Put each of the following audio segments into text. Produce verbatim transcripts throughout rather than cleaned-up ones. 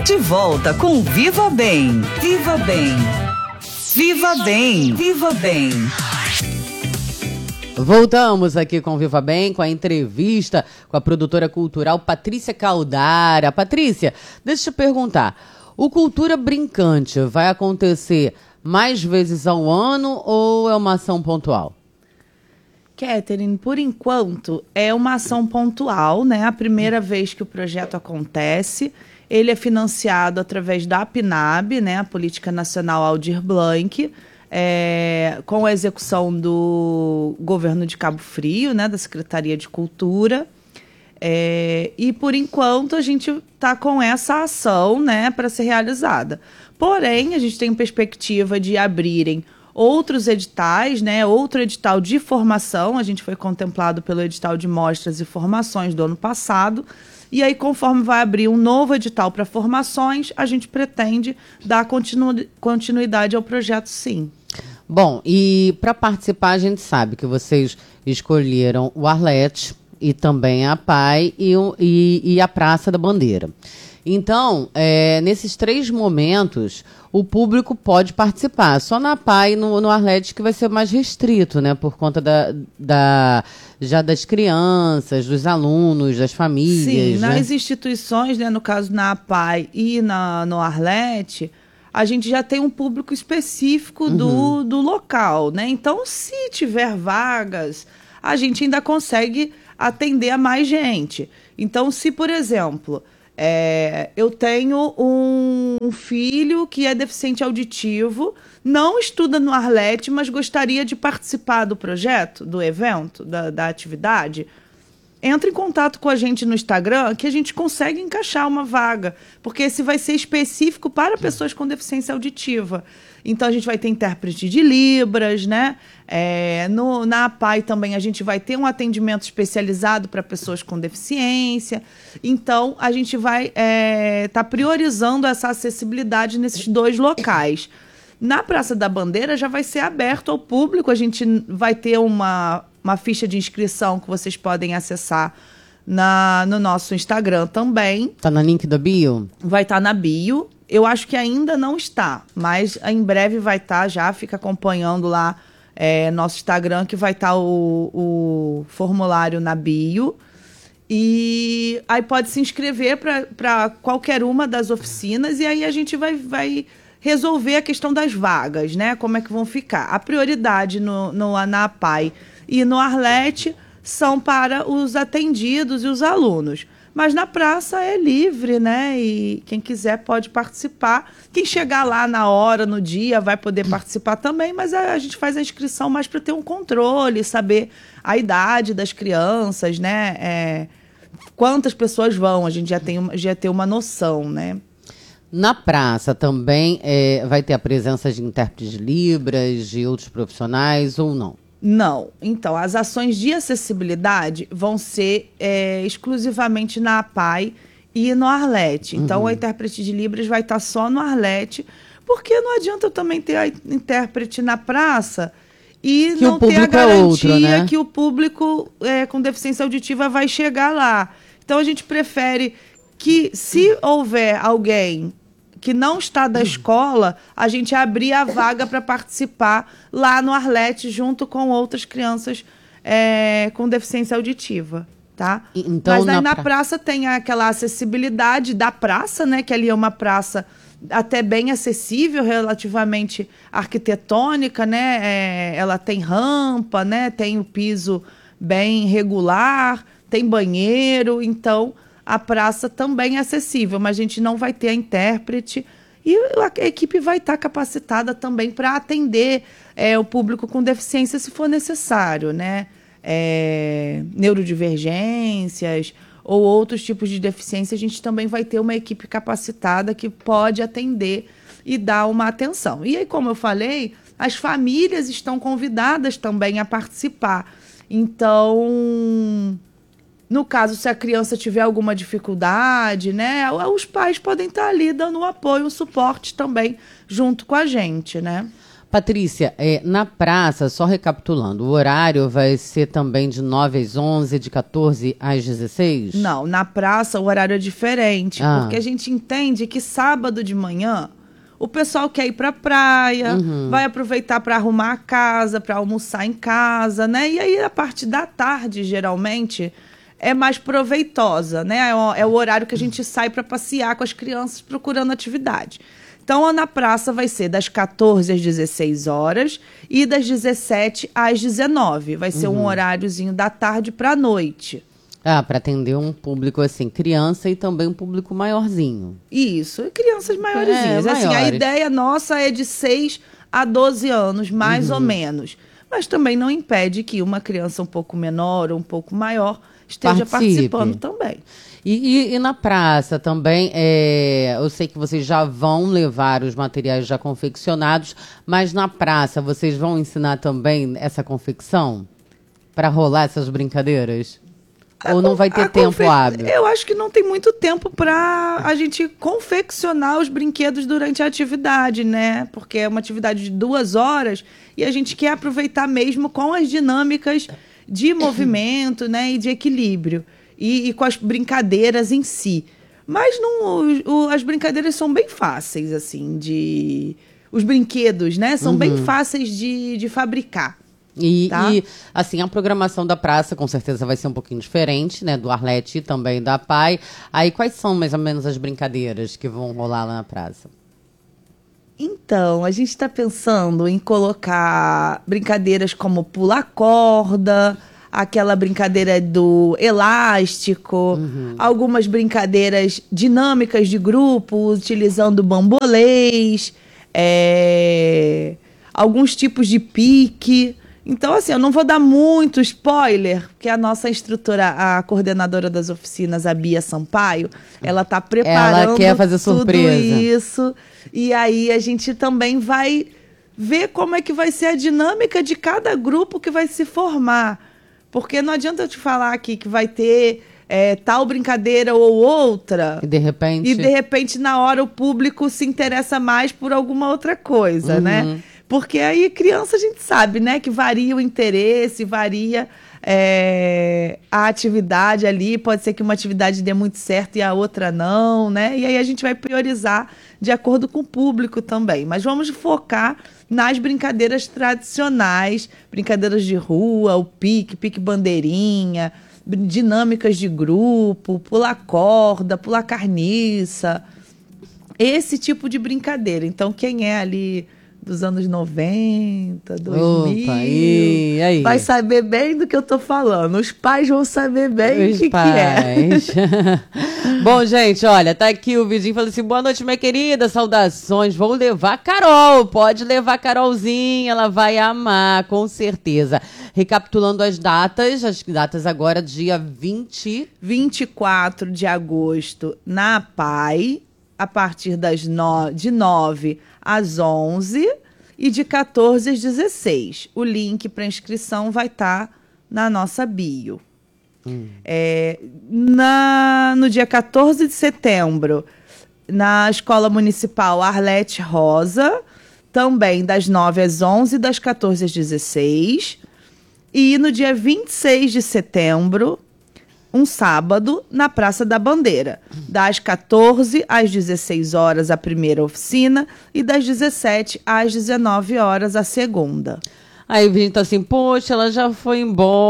de volta com Viva Bem. Viva Bem. Viva Bem. Viva Bem. Voltamos aqui com Viva Bem, com a entrevista com a produtora cultural Patrícia Caldara. Patrícia, deixa eu te perguntar, o Cultura Brincante vai acontecer mais vezes ao ano ou é uma ação pontual? Catherine, por enquanto, é uma ação pontual, né? A primeira vez que o projeto acontece, ele é financiado através da PNAB, né? A Política Nacional Aldir Blanc, é, com a execução do governo de Cabo Frio, né? Da Secretaria de Cultura. É, e, por enquanto, a gente está com essa ação, né? Para ser realizada. Porém, a gente tem perspectiva de abrirem outros editais, né? Outro edital de formação, a gente foi contemplado pelo edital de mostras e formações do ano passado, e aí conforme vai abrir um novo edital para formações, a gente pretende dar continu continuidade ao projeto, sim. Bom, e para participar a gente sabe que vocês escolheram o Arlete e também a P A I e, e, e a Praça da Bandeira. Então, é, nesses três momentos, o público pode participar. Só na P A I e no, no Arlete que vai ser mais restrito, né? Por conta da, da, já das crianças, dos alunos, das famílias. Sim, né? nas instituições, né, no caso na P A I e na, no Arlete, a gente já tem um público específico uhum. do, do local, né? Então, se tiver vagas, a gente ainda consegue atender a mais gente. Então, se, por exemplo... É, eu tenho um filho que é deficiente auditivo, não estuda no Arlete, mas gostaria de participar do projeto, do evento, da, da atividade. Entra em contato com a gente no Instagram que a gente consegue encaixar uma vaga, porque esse vai ser específico para pessoas com deficiência auditiva. Então, a gente vai ter intérprete de Libras, né? É, no, na P A I também a gente vai ter um atendimento especializado para pessoas com deficiência. Então, a gente vai estar é, tá priorizando essa acessibilidade nesses dois locais. Na Praça da Bandeira já vai ser aberto ao público, a gente vai ter uma, uma ficha de inscrição que vocês podem acessar na, no nosso Instagram também. Tá no link da bio? Vai estar tá na bio. Eu acho que ainda não está, mas em breve vai estar tá, já, fica acompanhando lá é, nosso Instagram, que vai estar tá o, o formulário na bio. E aí pode se inscrever para qualquer uma das oficinas e aí a gente vai, vai resolver a questão das vagas, né? Como é que vão ficar. A prioridade no, no, na P A I e no Arlete são para os atendidos e os alunos. Mas na praça é livre, né? E quem quiser pode participar. Quem chegar lá na hora, no dia, vai poder participar também, mas a, a gente faz a inscrição mais para ter um controle, saber a idade das crianças, né? É, quantas pessoas vão, a gente já tem, já tem uma noção, né? Na praça também é, vai ter a presença de intérpretes de Libras, de outros profissionais ou não? Não. Então, as ações de acessibilidade vão ser é, exclusivamente na P A I e no Arlete. Então, uhum. a intérprete de Libras vai estar só no Arlete, porque não adianta eu também ter a intérprete na praça e que não ter a garantia é outro, né? que o público é, com deficiência auditiva vai chegar lá. Então, a gente prefere que, se houver alguém que não está da escola, a gente abrir a vaga para participar lá no Arlete, junto com outras crianças é, com deficiência auditiva, tá? Então, Mas aí na, na pra... praça tem aquela acessibilidade da praça, né? Que ali é uma praça até bem acessível, relativamente arquitetônica, né? É, ela tem rampa, né? Tem o piso bem regular, tem banheiro, então... A praça também é acessível, mas a gente não vai ter a intérprete e a equipe vai estar capacitada também para atender é, o público com deficiência se for necessário, né? É, neurodivergências ou outros tipos de deficiência, a gente também vai ter uma equipe capacitada que pode atender e dar uma atenção. E aí, como eu falei, as famílias estão convidadas também a participar. Então... No caso, se a criança tiver alguma dificuldade, né, os pais podem estar ali dando um apoio, um suporte também junto com a gente, né? Patrícia, é, na praça, só recapitulando, o horário vai ser também de nove às onze, de quatorze às dezesseis? Não, na praça o horário é diferente, Ah. porque a gente entende que sábado de manhã o pessoal quer ir pra praia, Uhum. vai aproveitar para arrumar a casa, para almoçar em casa, né? E aí a parte da tarde, geralmente, é mais proveitosa, né? É o, é o horário que a gente sai para passear com as crianças procurando atividade. Então, na praça vai ser das quatorze às dezesseis horas e das dezessete às dezenove. Vai ser um horáriozinho da tarde para a noite. Ah, para atender um público assim, criança e também um público maiorzinho. Isso, e crianças maiorzinhas. É, assim, a maiores. ideia nossa é de seis a doze anos, mais ou menos. Mas também não impede que uma criança um pouco menor ou um pouco maior esteja Participe. participando também. E, e- e na praça também, é, eu sei que vocês já vão levar os materiais já confeccionados, mas na praça vocês vão ensinar também essa confecção para rolar essas brincadeiras? Ou não vai ter A tempo confe- hábil? Eu acho que não tem muito tempo para a gente confeccionar os brinquedos durante a atividade, né? Porque é uma atividade de duas horas e a gente quer aproveitar mesmo com as dinâmicas de movimento, né? E de equilíbrio. E, e com as brincadeiras em si. Mas não, o- o- as brincadeiras são bem fáceis, assim, de... Os brinquedos, né? São bem fáceis de, de fabricar. E, Tá. e, assim, a programação da praça com certeza vai ser um pouquinho diferente, né? Do Arlete e também da Pai. Aí, quais são mais ou menos as brincadeiras que vão rolar lá na praça? Então, a gente está pensando em colocar brincadeiras como pular corda, aquela brincadeira do elástico, algumas brincadeiras dinâmicas de grupo, utilizando bambolês, é, alguns tipos de pique. Então, assim, eu não vou dar muito spoiler, porque a nossa instrutora, a coordenadora das oficinas, a Bia Sampaio, ela está preparando quer fazer tudo surpresa. isso. E aí a gente também vai ver como é que vai ser a dinâmica de cada grupo que vai se formar. Porque não adianta eu te falar aqui que vai ter é, tal brincadeira ou outra. E de repente... E de repente, na hora, o público se interessa mais por alguma outra coisa, Uhum. né? Porque aí criança a gente sabe, né? Que varia o interesse, varia é, a atividade ali. Pode ser que uma atividade dê muito certo e a outra não, né? E aí a gente vai priorizar de acordo com o público também. Mas vamos focar nas brincadeiras tradicionais, brincadeiras de rua, o pique, pique bandeirinha, dinâmicas de grupo, pular corda, pular carniça, esse tipo de brincadeira. Então, quem é ali dos anos noventa, dois mil, Opa, e aí? vai saber bem do que eu tô falando. Os pais vão saber bem o Os que, que é. pais. Bom, gente, olha, tá aqui o Vidinho falando assim, boa noite, minha querida, saudações, vou levar a Carol, pode levar a Carolzinha, ela vai amar, com certeza. Recapitulando as datas, as datas agora, dia vinte... vinte e quatro de agosto na P A I, a partir das no... de nove às onze e de quatorze às dezesseis. O link para inscrição vai estar na nossa bio. Hum. É, na, no dia quatorze de setembro, na Escola Municipal Arlete Rosa, também das nove às onze e das quatorze às dezesseis. E no dia vinte e seis de setembro, um sábado, na Praça da Bandeira, das quatorze às dezesseis horas a primeira oficina e das dezessete às dezenove horas a segunda. Aí o Vidinho tá assim, poxa, ela já foi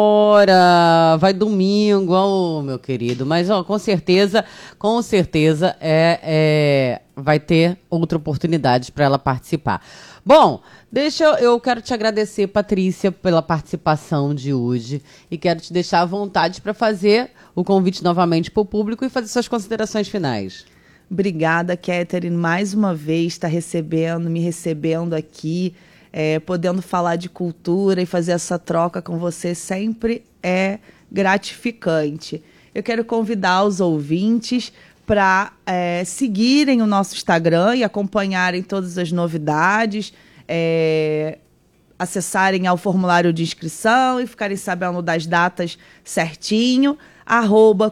embora, vai domingo, ó, meu querido. Mas, ó, com certeza, com certeza, é, é, vai ter outra oportunidade para ela participar. Bom, deixa eu, eu quero te agradecer, Patrícia, pela participação de hoje e quero te deixar à vontade para fazer o convite novamente para o público e fazer suas considerações finais. Obrigada, Catherine, mais uma vez, está recebendo, me recebendo aqui, é, podendo falar de cultura e fazer essa troca com você sempre é gratificante. Eu quero convidar os ouvintes para é, seguirem o nosso Instagram e acompanharem todas as novidades, é, acessarem ao formulário de inscrição e ficarem sabendo das datas certinho, arroba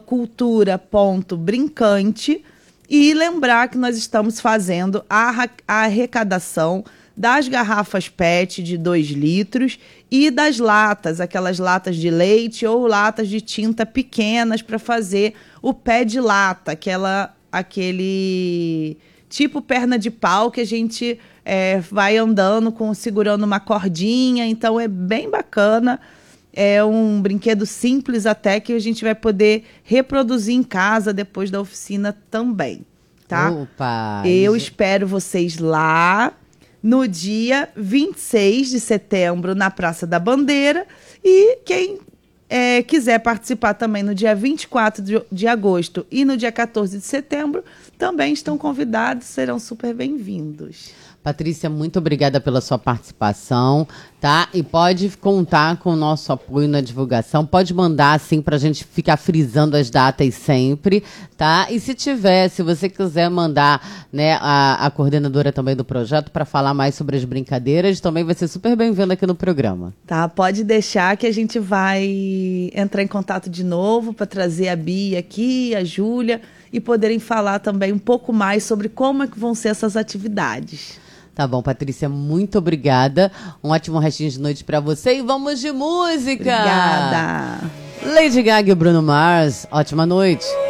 cultura.brincante, e lembrar que nós estamos fazendo a, a arrecadação das garrafas P E T de dois litros e das latas, aquelas latas de leite ou latas de tinta pequenas para fazer o pé de lata, aquela, aquele tipo perna de pau que a gente é, vai andando com segurando uma cordinha, então é bem bacana. É um brinquedo simples até que a gente vai poder reproduzir em casa depois da oficina também, tá? Opa! Eu espero vocês lá no dia vinte e seis de setembro na Praça da Bandeira e quem é, quiser participar também no dia vinte e quatro de agosto e no dia quatorze de setembro também estão convidados, serão super bem-vindos. Patrícia, muito obrigada pela sua participação, tá? E pode contar com o nosso apoio na divulgação, pode mandar, assim, pra gente ficar frisando as datas sempre, tá? E se tiver, se você quiser mandar, né, a, a coordenadora também do projeto para falar mais sobre as brincadeiras, também vai ser super bem-vinda aqui no programa. Tá, pode deixar que a gente vai entrar em contato de novo para trazer a Bia aqui, a Júlia, e poderem falar também um pouco mais sobre como é que vão ser essas atividades. Tá bom, Patrícia, muito obrigada. Um ótimo restinho de noite pra você e vamos de música! Obrigada! Lady Gaga e Bruno Mars, ótima noite!